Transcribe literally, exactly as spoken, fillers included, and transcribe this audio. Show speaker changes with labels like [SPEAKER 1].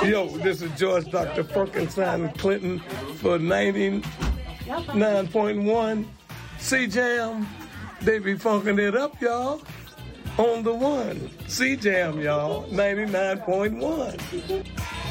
[SPEAKER 1] Yo, this is George Doctor Frankenstein Clinton for ninety-nine point one C-Jam. They be funking it up, y'all. On the one. C-Jam, y'all. ninety-nine point one.